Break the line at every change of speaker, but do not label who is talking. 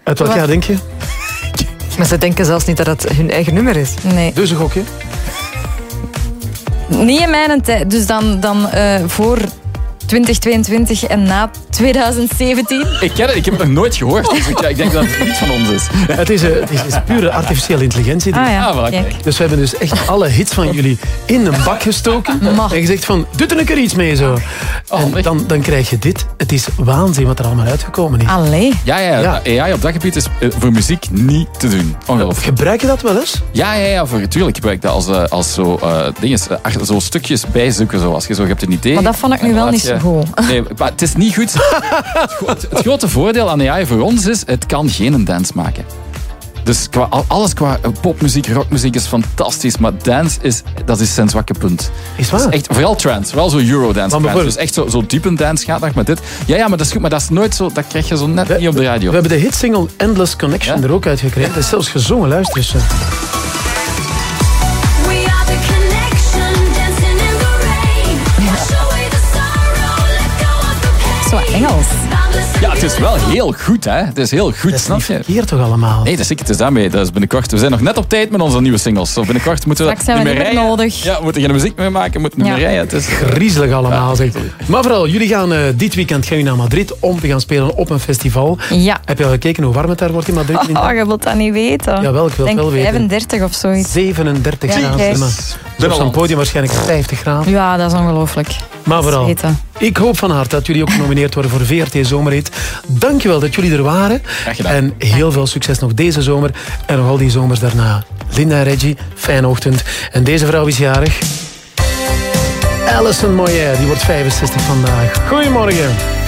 Uit welk jaar denk je?
Maar ze denken zelfs niet dat het hun eigen nummer is.
Nee.
Dus een gokje?
Niet in mijn tijd. Dus dan voor 2022 en na 2017.
Ik ken het, ik heb het nog nooit gehoord. Dus ik denk dat het niet van ons is.
Het is pure artificiële intelligentie.
Voilà,
kijk.
kijk.
Dus we hebben dus echt alle hits van jullie in een bak gestoken.
Mag.
En gezegd van, doe er een keer iets mee zo. En dan krijg je dit. Het is waanzin wat er allemaal uitgekomen is.
Allee.
Ja, AI op dat gebied is voor muziek niet te doen. Ongelooflijk.
Gebruik je dat wel eens?
Ja, tuurlijk gebruik ik dat als zo zo stukjes bijzoeken. Zo. Als je zo hebt een idee.
Maar dat vond ik nu wel niet zo goed.
Nee, maar het is niet goed. Het grote voordeel aan AI voor ons is, het kan geen dance maken. Dus alles qua popmuziek, rockmuziek is fantastisch, maar dance dat is zijn zwakke punt.
Is waar?
Dus echt, vooral trance, wel zo Eurodance.
Maar
Dus echt zo diepe dance gaat nog met dit. Ja, maar dat is goed, maar dat is nooit zo, dat krijg je zo net niet op de radio.
We hebben de hitsingle Endless Connection er ook uitgekregen. Dat is zelfs gezongen, luister eens.
Zo Engels.
Ja, het is wel heel goed, hè. Het is heel goed,
Dat is
snap
niet
je?
verkeerd toch allemaal?
Nee, het is daarmee. Dat is binnenkort. We zijn nog net op tijd met onze nieuwe singles. Zo binnenkort moeten we
Straks zijn we
niet meer
niet meer
rijden.
nodig.
Ja, we moeten geen muziek meer maken, we moeten niet meer rijden. Het is
Griezelig allemaal, zeg. Maar vooral, jullie gaan dit weekend naar Madrid om te gaan spelen op een festival.
Ja.
Heb je al gekeken hoe warm het daar wordt in Madrid?
Oh, je wilt dat niet weten.
Jawel, ik wil het
denk
wel weten.
35 of zoiets.
37
Ja,
graden.
kijk.
Maar op zo'n podium waarschijnlijk 50 graden.
Ja, dat is ongelooflijk.
Maar vooral,
Eten.
ik hoop van harte dat jullie ook genomineerd worden voor VRT Zomerhit. Dankjewel dat jullie er waren.
Graag gedaan.
En heel veel succes nog deze zomer en nog al die zomers daarna. Linda en Reggie, fijne ochtend. En deze vrouw is jarig. Alison Moyet, die wordt 65 vandaag. Goedemorgen.